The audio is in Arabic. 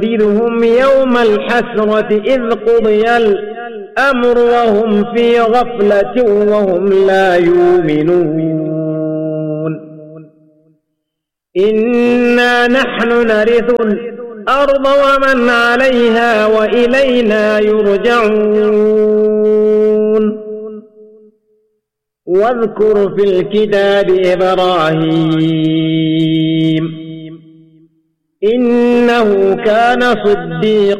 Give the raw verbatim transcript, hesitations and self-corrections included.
وأنذرهم يوم الحسرة إذ قضي الأمر وهم في غفلة وهم لا يؤمنون إنا نحن نرث الأرض ومن عليها وإلينا يرجعون واذكر في الكتاب إبراهيم إنه كان صديقا